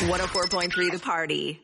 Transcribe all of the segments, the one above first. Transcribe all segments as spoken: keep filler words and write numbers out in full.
one oh four point three The Party.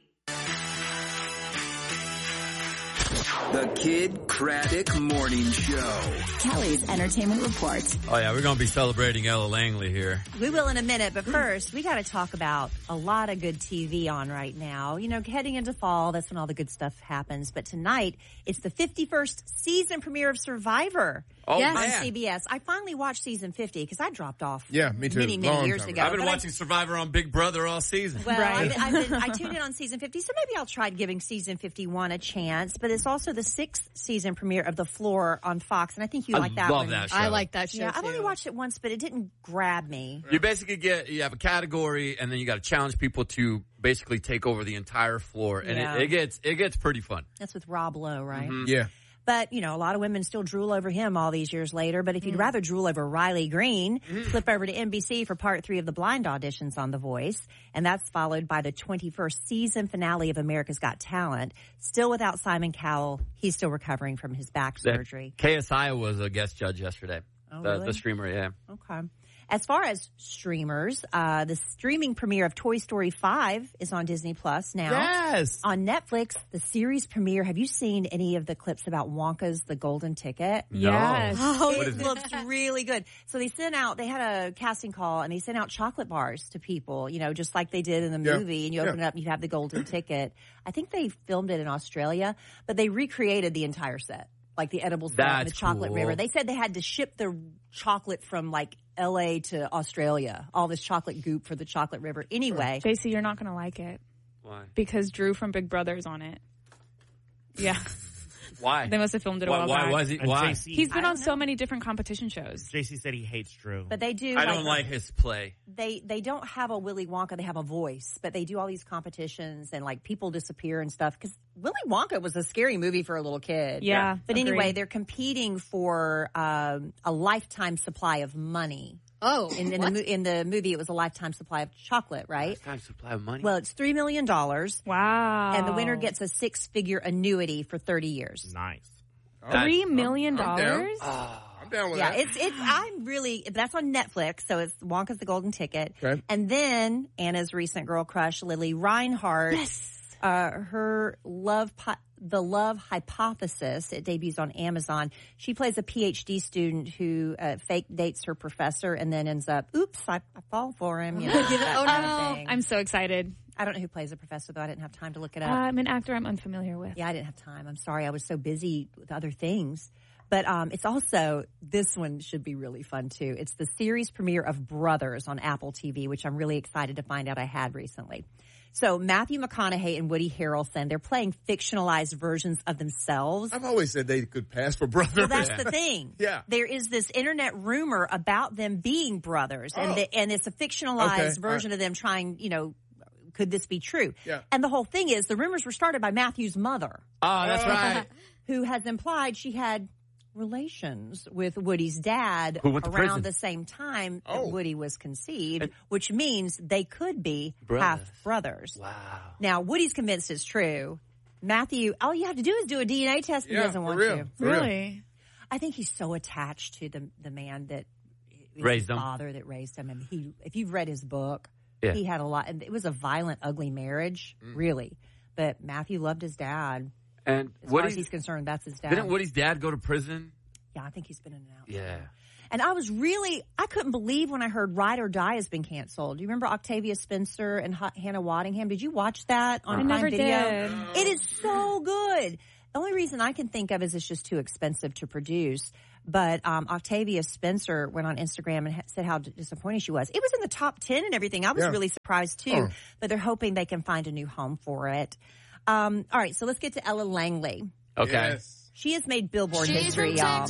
The Kid Craddock Morning Show. Kelly's Entertainment Report. Oh, yeah, we're going to be celebrating Ella Langley here. We will in a minute, but first, we got to talk about a lot of good T V on right now. You know, heading into fall, that's when all the good stuff happens. But tonight, it's the fifty-first season premiere of Survivor. Oh, yes. man. On C B S. I finally watched season fifty because I dropped off yeah, me too. many, many Long years time ago. I've been But watching I, Survivor on Big Brother all season. Well, Right. I've, I've been, I tuned in on season fifty, so maybe I'll try giving season fifty-one a chance. But it's also the sixth season premiere of The Floor on Fox, and I think you I like that love one. that show. I like that show Yeah, too. I've only watched it once, but it didn't grab me. You basically get, you have a category, and then you got to challenge people to basically take over the entire floor. And Yeah. it, it gets it gets pretty fun. That's with Rob Lowe, right? Mm-hmm. Yeah. But, you know, a lot of women still drool over him all these years later. But if you'd rather drool over Riley Green, flip over to N B C for part three of the blind auditions on The Voice. And that's followed by the twenty-first season finale of America's Got Talent. Still without Simon Cowell. He's still recovering from his back surgery. K S I was a guest judge yesterday. Oh, the, really? the streamer, yeah. Okay. As far as streamers, uh, the streaming premiere of Toy Story five is on Disney Plus now. Yes. On Netflix, the series premiere. Have you seen any of the clips about Wonka's The Golden Ticket? Yes. Oh, What it is it? looks really good. So they sent out, they had a casting call and they sent out chocolate bars to people, you know, just like they did in the Yeah. movie. And you Yeah. open it up and you have the golden ticket. I think they filmed it in Australia, but they recreated the entire set. Like the edible set and the That's chocolate cool. river. They said they had to ship the chocolate from like L A to Australia. All this chocolate goop for the chocolate river. Anyway. J C, you're not going to like it Why? because Drew from Big Brother is on it. Yeah. Why? They must have filmed it a why? while Why back. was he? And Why? J C, He's been I on don't so know. many different competition shows. J C said he hates Drew. But they do. I don't like his play. They they don't have a Willy Wonka. They have a voice, but they do all these competitions and like people disappear and stuff. Because Willy Wonka was a scary movie for a little kid. Yeah, But agreed. anyway, they're competing for um, a lifetime supply of money. Oh, In, in the mo- in the movie, it was a lifetime supply of chocolate, right? Time supply of money. Well, it's three million dollars, Wow. and the winner gets a six figure annuity for thirty years. Nice. Three million I'm down. dollars? I'm down with Yeah, that. it's it's. I'm really. That's on Netflix, so it's Wonka's The Golden Ticket. Okay. And then Anna's recent girl crush, Lily Reinhardt. Yes. Uh, her love, po- the Love Hypothesis. It debuts on Amazon. She plays a P H D student who uh, fake dates her professor and then ends up, oops, I, I fall for him. You know, that Oh, kind of no. thing. I'm so excited. I don't know who plays the professor though. I didn't have time to look it up. I'm an actor I'm unfamiliar with. Yeah, I didn't have time. I'm sorry. I was so busy with other things. But um, it's also, this one should be really fun too. It's the series premiere of Brothers on Apple T V, which I'm really excited to find out I had recently. So Matthew McConaughey and Woody Harrelson, they're playing fictionalized versions of themselves. I've always said they could pass for brothers. Well, that's the thing. Yeah. There is this internet rumor about them being brothers, and Oh. the, and it's a fictionalized Okay. version of them trying, you know, could this be true? Yeah. And the whole thing is the rumors were started by Matthew's mother, oh, that's right. who has implied she had relations with Woody's dad Who went to around prison. the same time Oh. that Woody was conceived, And- which means they could be Brothers. half brothers. Wow. Now, Woody's convinced it's true. Matthew, all you have to do is do a D N A test and Yeah, he doesn't for want real. to. For real. Really? I think he's so attached to the the man that Raised his him. father that raised him. And he, if you've read his book, Yeah. he had a lot. And it was a violent, ugly marriage, Mm. really. But Matthew loved his dad. And As far as Woody's, he's concerned, that's his dad. didn't Woody's dad go to prison? Yeah, I think he's been in and out. Yeah. And I was really, I couldn't believe when I heard Ride or Die has been canceled. Do you remember Octavia Spencer and H- Hannah Waddingham? Did you watch that on I Prime never Video? did. It is so good. The only reason I can think of is it's just too expensive to produce. But um, Octavia Spencer went on Instagram and ha- said how disappointed she was. It was in the top ten and everything. I was Yeah. really surprised too. Oh. But they're hoping they can find a new home for it. Um, all right, so let's get to Ella Langley. Okay. Yes. She has made Billboard history, y'all.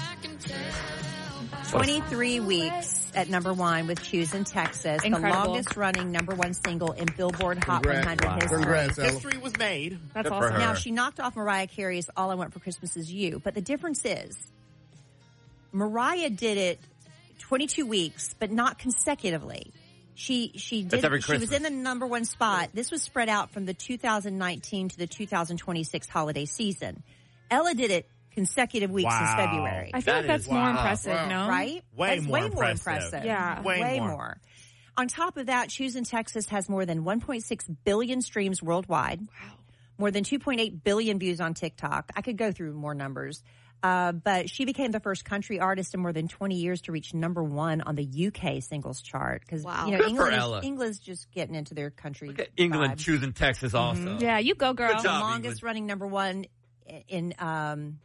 twenty-three weeks at number one with Choose in Texas, Incredible. the longest running number one single in Billboard Hot Congrats. one hundred Wow. history. Congrats, Ella. History was made. That's Good for awesome. her. Now, she knocked off Mariah Carey's All I Want for Christmas Is You, but the difference is Mariah did it twenty-two weeks, but not consecutively. She she did. That's every she was Christmas. in the number one spot. This was spread out from the two thousand nineteen to the two thousand twenty-six holiday season. Ella did it consecutive weeks Wow. in February. I feel That like that's is- more wow. impressive, Wow. no? Right? Way That's more way more impressive. impressive. Yeah. Way way more. more. On top of that, Choosing Texas has more than one point six billion streams worldwide. Wow. More than two point eight billion views on TikTok. I could go through more numbers. Uh, but she became the first country artist in more than twenty years to reach number one on the U K singles chart. Because, wow. you know, Good England for is, Ella. England's just getting into their country. Look at England vibe. choosing Texas also. Mm-hmm. Yeah, you go, girl. Good job, the longest England. running number one in um,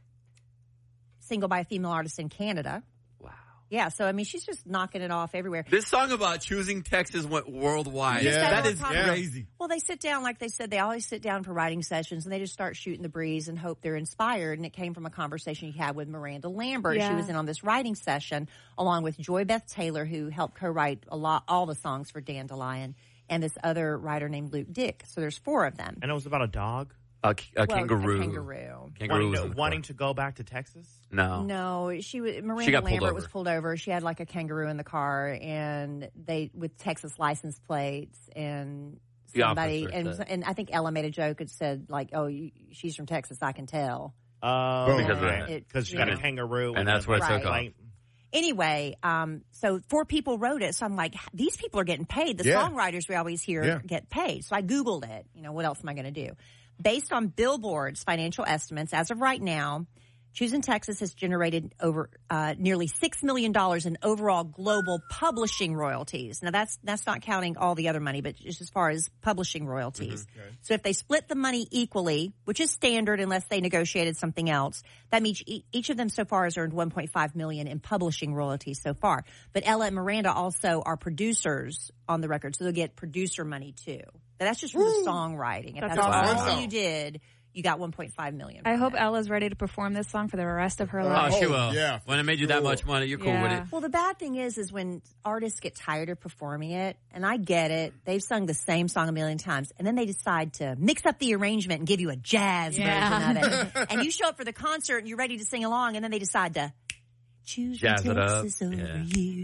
single by a female artist in Canada. Wow. Yeah, so, I mean, she's just knocking it off everywhere. This song about choosing Texas went worldwide. Yeah. That is Yeah. crazy. Well, they sit down, like they said, they always sit down for writing sessions, and they just start shooting the breeze and hope they're inspired. And it came from a conversation you had with Miranda Lambert. Yeah. She was in on this writing session along with Joy Beth Taylor, who helped co-write a lot, all the songs for Dandelion, and this other writer named Luke Dick. So there's four of them. And it was about a dog A, a Well, kangaroo. A kangaroo. Kangaroo wanting, was to, in the wanting car. to go back to Texas. No. No, she was Miranda She got pulled Lambert over. was pulled over. She had like a kangaroo in the car, and they with Texas license plates, and The somebody officer and said. and I think Ella made a joke and said like, "Oh, you, she's from Texas, I can tell." Oh, Boom. Because of that. It- Because she yeah. got a kangaroo. And that's a what it took license off. plate. Anyway, um, so four people wrote it. So I'm like, these people are getting paid. The Yeah. songwriters we always hear Yeah. get paid. So I Googled it. You know, what else am I going to do? Based on Billboard's financial estimates, as of right now, Choosing Texas has generated over uh, nearly six million dollars in overall global publishing royalties. Now, that's that's not counting all the other money, but just as far as publishing royalties. Mm-hmm. Okay. So if they split the money equally, which is standard unless they negotiated something else, that means e- each of them so far has earned one point five million dollars in publishing royalties so far. But Ella and Miranda also are producers on the record, so they'll get producer money too. But that's just for the songwriting. If That's that's, awesome. all Wow. you did, you got one point five million I dollars. hope Ella's ready to perform this song for the rest of her Oh, Oh, life. she Oh, will. yeah, When it made you for that sure. much money, you're cool Yeah. with it. Well, the bad thing is, is when artists get tired of performing it, and I get it, they've sung the same song a million times, and then they decide to mix up the arrangement and give you a jazz Yeah. version of it. And you show up for the concert and you're ready to sing along, and then they decide to choose Jazz it up. Texas over Yeah. you.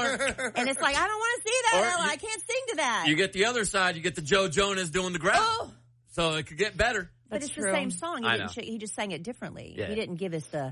Or And it's like, I don't want to see that, Or Ella. you- I can't sing to that. you get the other side, you get the Joe Jonas doing the growl. Oh. So it could get better. but That's it's true. the same song. He, I didn't know. sh- he just sang it differently. Yeah. He didn't give us the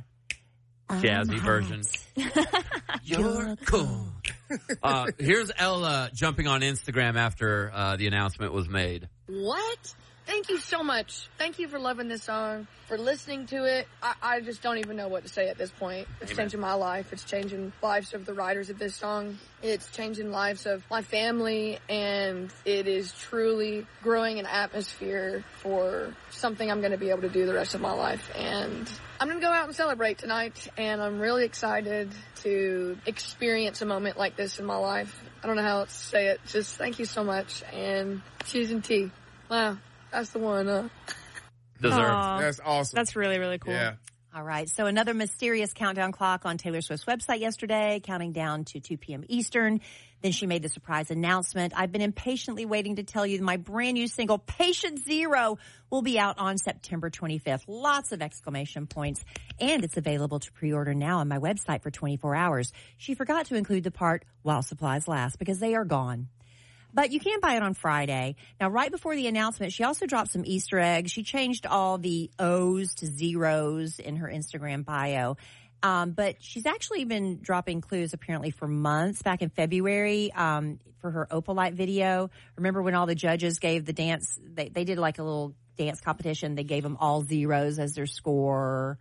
Jazzy I'm version. hot. You're cool. uh, here's Ella jumping on Instagram after uh, the announcement was made. What? Thank you so much. Thank you for loving this song, for listening to it. I, I just don't even know what to say at this point. It's Amen. changing my life. It's changing lives of the writers of this song. It's changing lives of my family, and it is truly growing an atmosphere for something I'm going to be able to do the rest of my life. And I'm going to go out and celebrate tonight, and I'm really excited to experience a moment like this in my life. I don't know how else to say it. Just thank you so much, and Choosing T. Wow. That's the one, huh? Deserved. Aw. That's awesome. That's really, really cool. Yeah. All right. So another mysterious countdown clock on Taylor Swift's website yesterday, counting down to two p.m. Eastern. Then she made the surprise announcement. I've been impatiently waiting to tell you my brand new single, Patient Zero, will be out on September twenty-fifth. Lots of exclamation points. And it's available to pre-order now on my website for twenty-four hours. She forgot to include the part, while supplies last, because they are gone. But you can buy it on Friday. Now, right before the announcement, she also dropped some Easter eggs. She changed all the O's to zeros in her Instagram bio. Um, but she's actually been dropping clues apparently for months. Back in February, um, for her Opalite video. Remember when all the judges gave the dance, they, they did like a little dance competition. They gave them all zeros as their score.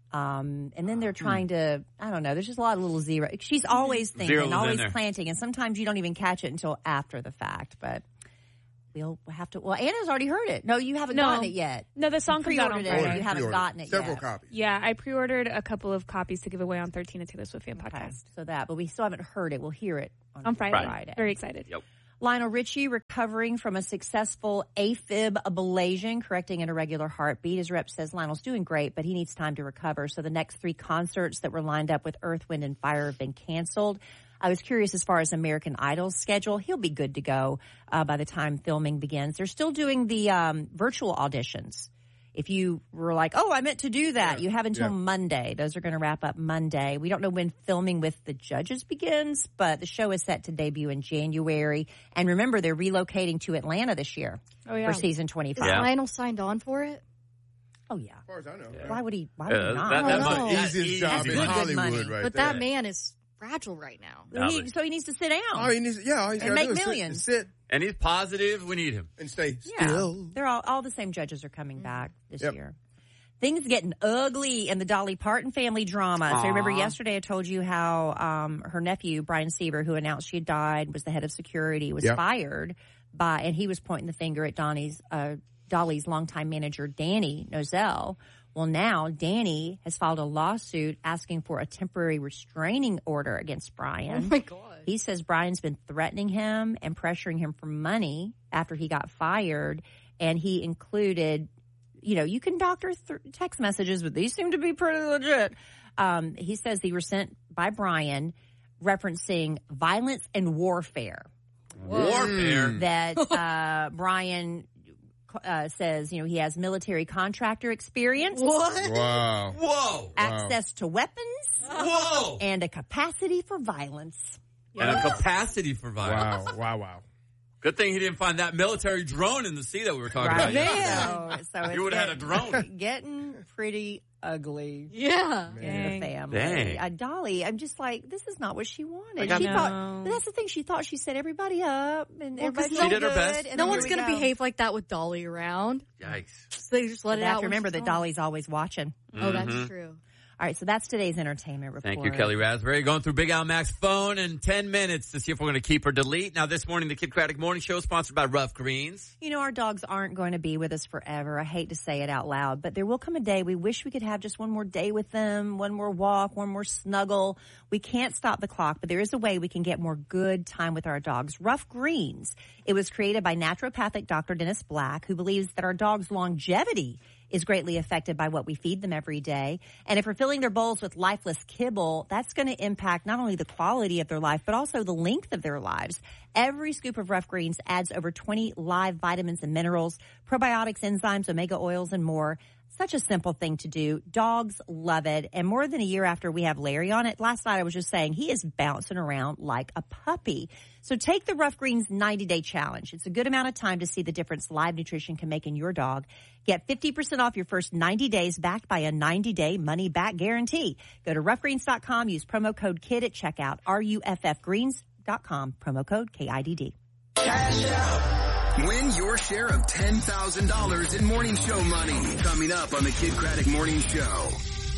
Um, and then they're trying to, I don't know, there's just a lot of little zero. She's always thinking, Zeros in always there. planting, and sometimes you don't even catch it until after the fact. But we'll have to, well, Anna's already heard it. No, you haven't No. gotten it yet. No, the song comes out on Pre-ordered it. Friday. You haven't Pre-ordered. gotten it Several yet. copies. Yeah, I pre-ordered a couple of copies to give away on thirteen a Taylor Swift fan Okay, podcast so that, but we still haven't heard it. We'll hear it on, on Friday. Friday. Very excited. Yep. Lionel Richie recovering from a successful AFib ablation, correcting an irregular heartbeat. His rep says Lionel's doing great, but he needs time to recover. So the next three concerts that were lined up with Earth, Wind, and Fire have been canceled. I was curious as far as American Idol's schedule. He'll be good to go uh, by the time filming begins. They're still doing the um, virtual auditions. If you were like, oh, I meant to do that, Yeah. you have until Yeah. Monday. Those are going to wrap up Monday. We don't know when filming with the judges begins, but the show is set to debut in January. And remember, they're relocating to Atlanta this year Oh, yeah. for season Is twenty-five. Yeah. Lionel signed on for it? Oh, yeah. As far as I know. Why would he? Why would Yeah, he not? that, that Oh, much, no. that Easiest easy. job in good Hollywood money. right But there. that man is fragile right now. No, He- but- so he needs to sit down. All he needs, yeah, all he's And gotta make do is sit- millions. Sit, And he's positive. We need him. and stay Yeah. still. They're all, all the same judges are coming back this Yep. year. Things getting ugly in the Dolly Parton family drama. So remember Aw. yesterday I told you how um, her nephew, Brian Seaver, who announced she had died, was the head of security, was Yep. fired by, and he was pointing the finger at Donnie's, uh, Dolly's longtime manager, Danny Nozell. Well, now Danny has filed a lawsuit asking for a temporary restraining order against Brian. Oh my God. He says Brian's been threatening him and pressuring him for money after he got fired. And he included, you know, you can doctor th- text messages, but these seem to be pretty legit. Um, he says they were sent by Brian referencing violence and warfare. Warfare. That uh, Brian uh, says, you know, he has military contractor experience, What? Wow. Whoa. access to weapons, Whoa. and a capacity for violence. And a capacity for violence. Wow, wow, wow. Good thing he didn't find that military drone in the sea that we were talking Right. about. yesterday. So, so You would have had a drone. Getting pretty ugly Yeah. in the family. Dang. Uh, Dolly, I'm just like, this is not what she wanted. I got- she No. thought, but that's the thing. She thought she set everybody up, and Well, 'cause everybody she felt did her good, best. and No then one's here we going to go. behave like that with Dolly around. Yikes. So they just let But it I out. have to when remember she's that gone. Dolly's always watching. Oh, that's Mhm. true. All right, so that's today's entertainment report. Thank you, Kelly Raspberry. Going through Big Al Mac's phone in ten minutes to see if we're going to keep or delete. Now, this morning, the Kid Craddock Morning Show is sponsored by Rough Greens. You know, our dogs aren't going to be with us forever. I hate to say it out loud, but there will come a day we wish we could have just one more day with them, one more walk, one more snuggle. We can't stop the clock, but there is a way we can get more good time with our dogs. Rough Greens. It was created by naturopathic Doctor Dennis Black, who believes that our dogs' longevity is greatly affected by what we feed them every day. And if we're filling their bowls with lifeless kibble, that's going to impact not only the quality of their life, but also the length of their lives. Every scoop of Rough Greens adds over twenty live vitamins and minerals, probiotics, enzymes, omega oils, and more. Such a simple thing to do. Dogs love it. And more than a year after we have Larry on it, last night I was just saying he is bouncing around like a puppy. So take the Rough Greens ninety-day challenge. It's a good amount of time to see the difference live nutrition can make in your dog. Get fifty percent off your first ninety days backed by a ninety-day money-back guarantee. Go to rough greens dot com. Use promo code KID at checkout. R U F F greens dot com. Promo code K I D D. Win your share of ten thousand dollars in morning show money. Coming up on the Kid Craddock Morning Show.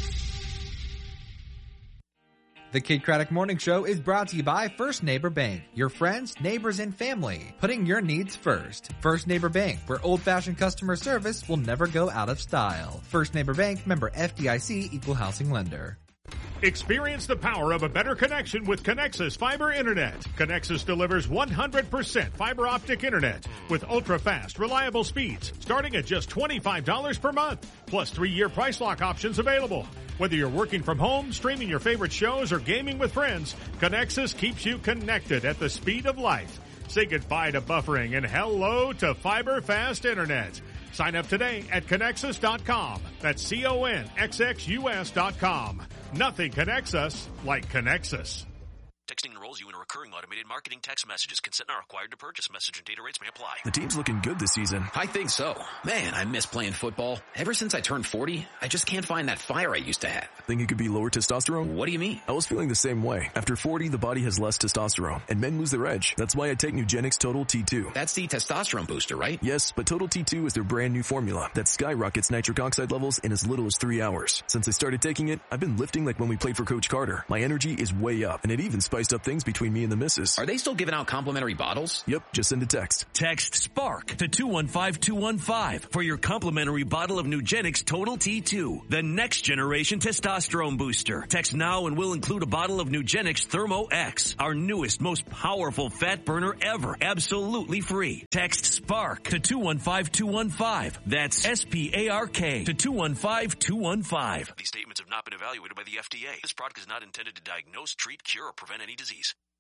The Kid Craddock Morning Show is brought to you by First Neighbor Bank, your friends, neighbors, and family, putting your needs first. First Neighbor Bank, where old-fashioned customer service will never go out of style. First Neighbor Bank, member F D I C, equal housing lender. Experience the power of a better connection with Connexus Fiber Internet. Connexus delivers one hundred percent fiber optic internet with ultra-fast, reliable speeds starting at just twenty-five dollars per month, plus three-year price lock options available. Whether you're working from home, streaming your favorite shows, or gaming with friends, Connexus keeps you connected at the speed of light. Say goodbye to buffering and hello to fiber fast internet. Sign up today at Connexus dot com. That's C O N X X U S dot com. Nothing connects us like Connexus. Texting enrolls you in a recurring automated marketing text messages. Consent not required to purchase. Message and data rates may apply. The team's looking good this season. I think so. Man, I miss playing football. Ever since I turned forty, I just can't find that fire I used to have. Think it could be lower testosterone? What do you mean? I was feeling the same way. After forty, the body has less testosterone, and men lose their edge. That's why I take Nugenix Total T two. That's the testosterone booster, right? Yes, but Total T two is their brand new formula that skyrockets nitric oxide levels in as little as three hours. Since I started taking it, I've been lifting like when we played for Coach Carter. My energy is way up, and it even spiced up things between me and the missus. Are they still giving out complimentary bottles? Yep, just send a text. Text SPARK to two one five two one five for your complimentary bottle of Nugenix Total T two, the next generation testosterone booster. Text now and we'll include a bottle of Nugenix Thermo X, our newest, most powerful fat burner ever, absolutely free. Text SPARK to two one five two one five. That's S P A R K to two one five two one five. These statements have not been evaluated by the F D A. This product is not intended to diagnose, treat, cure, or prevent any disease.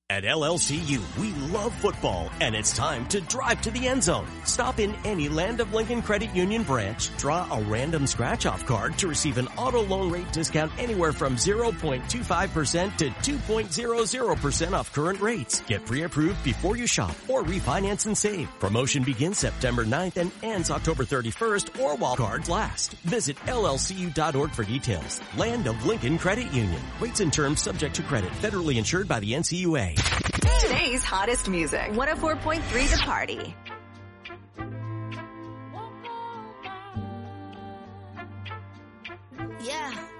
At L L C U, we love football, and it's time to drive to the end zone. Stop in any Land of Lincoln Credit Union branch, draw a random scratch-off card to receive an auto loan rate discount anywhere from zero point two five percent to two point zero zero percent off current rates. Get pre-approved before you shop or refinance and save. Promotion begins September ninth and ends October thirty-first or while cards last. Visit L L C U dot org for details. Land of Lincoln Credit Union. Rates and terms subject to credit. Federally insured by the N C U A. Today's hottest music. one oh four point three The Party. Yeah.